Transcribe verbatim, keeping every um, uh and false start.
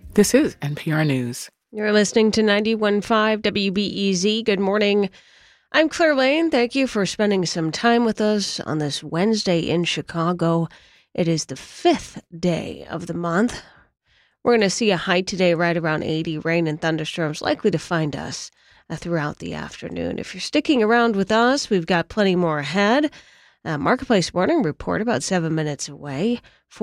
This is N P R News. You're listening to ninety-one point five W B E Z. Good morning. I'm Claire Lane. Thank you for spending some time with us on this Wednesday in Chicago. It is the fifth day of the month. We're going to see a high today right around eighty. Rain and thunderstorms likely to find us uh, throughout the afternoon. If you're sticking around with us, we've got plenty more ahead. Uh, Marketplace Morning Report about seven minutes away.